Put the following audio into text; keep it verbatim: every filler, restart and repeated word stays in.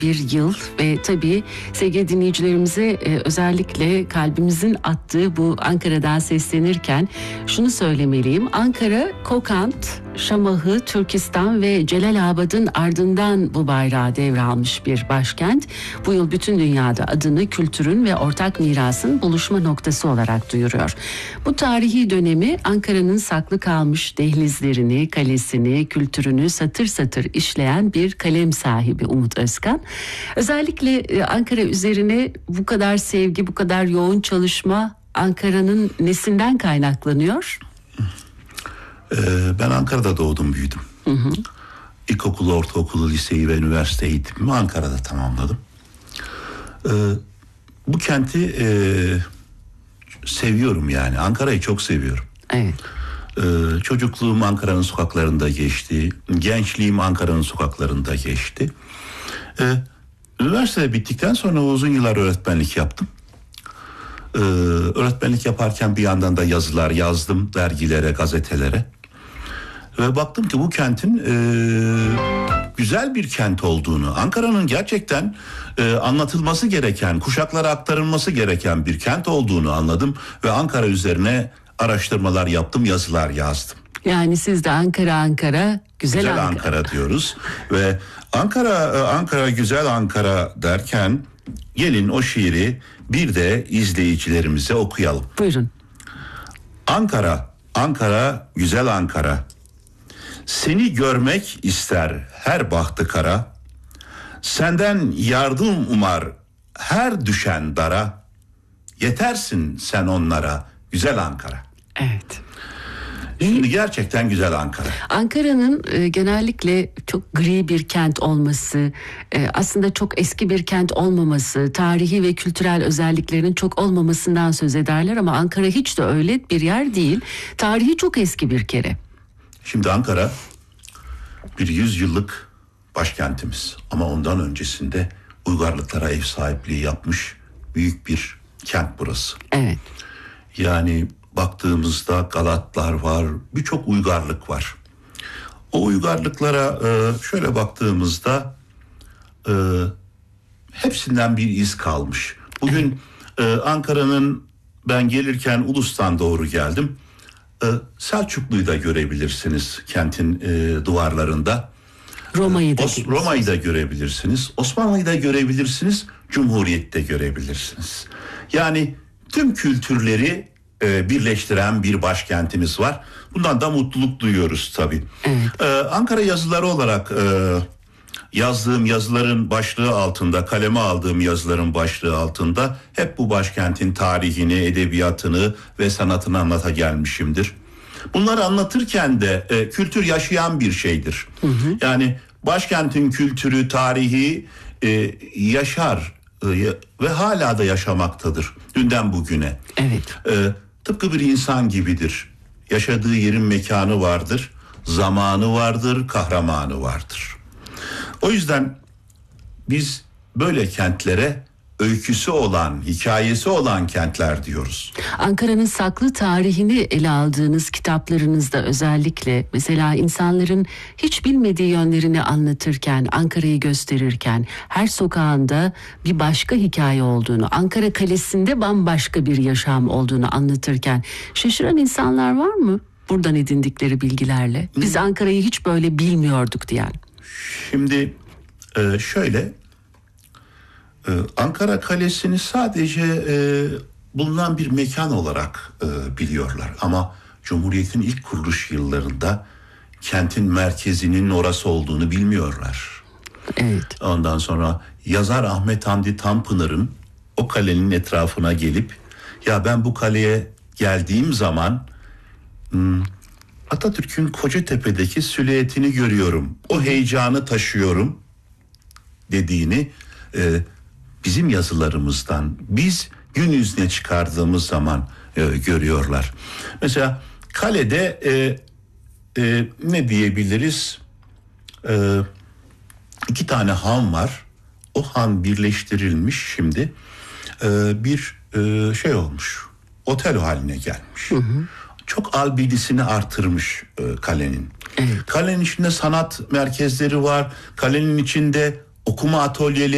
bir yıl ve tabii sevgili dinleyicilerimize e, özellikle kalbimizin attığı bu Ankara'dan seslenirken şunu söylemeliyim. Ankara, Kokand, Şamahı, Türkistan ve Celalabad'ın ardından bu bayrağı devralmış bir başkent. Bu yıl bütün dünyada adını kültürün ve ortak mirasın buluşma noktası olarak duyuruyor. Bu tarihi dönemi Ankara'nın saklı kalmış dehlizlerini, kalesini, kültürünü satır satır işleyen bir kalem sahibi Umut Özkan. Özellikle Ankara üzerine bu kadar sevgi, bu kadar yoğun çalışma Ankara'nın nesinden kaynaklanıyor? Ee, ben Ankara'da doğdum, büyüdüm. Hı hı. İlkokulu, ortaokulu, liseyi ve üniversite eğitimimi Ankara'da tamamladım. Ee, bu kenti e, seviyorum yani. Ankara'yı çok seviyorum. Evet. Ee, çocukluğum Ankara'nın sokaklarında geçti. Gençliğim Ankara'nın sokaklarında geçti. Ee, üniversite bittikten sonra uzun yıllar öğretmenlik yaptım. Ee, öğretmenlik yaparken bir yandan da yazılar yazdım dergilere, gazetelere. Ve baktım ki bu kentin e, güzel bir kent olduğunu, Ankara'nın gerçekten e, anlatılması gereken, kuşaklara aktarılması gereken bir kent olduğunu anladım. Ve Ankara üzerine araştırmalar yaptım, yazılar yazdım. Yani siz de Ankara, Ankara, güzel, güzel Ankara. Ankara diyoruz. Ve Ankara, Ankara, güzel Ankara derken gelin o şiiri bir de izleyicilerimize okuyalım. Buyurun. Ankara, Ankara, güzel Ankara. Seni görmek ister her bahtı kara. Senden yardım umar her düşen dara. Yetersin sen onlara güzel Ankara. Evet. Şimdi gerçekten güzel Ankara. Ankara'nın e, genellikle çok gri bir kent olması, e, aslında çok eski bir kent olmaması, tarihi ve kültürel özelliklerinin çok olmamasından söz ederler ama Ankara hiç de öyle bir yer değil. Tarihi çok eski bir kere. Şimdi Ankara bir yüzyıllık başkentimiz ama ondan öncesinde uygarlıklara ev sahipliği yapmış büyük bir kent burası. Evet. Yani baktığımızda Galatlar var, birçok uygarlık var. O uygarlıklara şöyle baktığımızda hepsinden bir iz kalmış. Bugün Ankara'nın, ben gelirken Ulus'tan doğru geldim. Selçuklu'yu da görebilirsiniz kentin duvarlarında. Roma'yı da, Os- Roma'yı da görebilirsiniz. Osmanlı'yı da görebilirsiniz. Cumhuriyet'i de görebilirsiniz. Yani tüm kültürleri e, birleştiren bir başkentimiz var. Bundan da mutluluk duyuyoruz tabii. Evet. Ee, Ankara yazıları olarak e, yazdığım yazıların başlığı altında, kaleme aldığım yazıların başlığı altında hep bu başkentin tarihini, edebiyatını ve sanatını anlata gelmişimdir. Bunları anlatırken de e, kültür yaşayan bir şeydir. Hı hı. Yani başkentin kültürü, tarihi e, yaşar e, ve hala da yaşamaktadır dünden bugüne. Evet. E, tıpkı bir insan gibidir. Yaşadığı yerin mekanı vardır, zamanı vardır, kahramanı vardır. O yüzden biz böyle kentlere öyküsü olan, hikayesi olan kentler diyoruz. Ankara'nın saklı tarihini ele aldığınız kitaplarınızda özellikle mesela insanların hiç bilmediği yönlerini anlatırken, Ankara'yı gösterirken, her sokağında bir başka hikaye olduğunu, Ankara Kalesi'nde bambaşka bir yaşam olduğunu anlatırken şaşıran insanlar var mı? Buradan edindikleri bilgilerle. Biz Ankara'yı hiç böyle bilmiyorduk diyen. Şimdi şöyle, Ankara Kalesi'ni sadece bulunan bir mekan olarak biliyorlar. Ama Cumhuriyet'in ilk kuruluş yıllarında kentin merkezinin orası olduğunu bilmiyorlar. Evet. Ondan sonra yazar Ahmet Hamdi Tanpınar'ın o kalenin etrafına gelip, ya ben bu kaleye geldiğim zaman Atatürk'ün Kocatepe'deki silüetini görüyorum. O heyecanı taşıyorum dediğini e, bizim yazılarımızdan, biz gün yüzüne çıkardığımız zaman e, görüyorlar. Mesela kalede e, e, ne diyebiliriz? E, iki tane han var. O han birleştirilmiş şimdi. E, bir e, şey olmuş. Otel haline gelmiş. Hı hı. Çok albedisini artırmış e, kalenin. Evet. Kalenin içinde sanat merkezleri var. Kalenin içinde okuma atölyeleri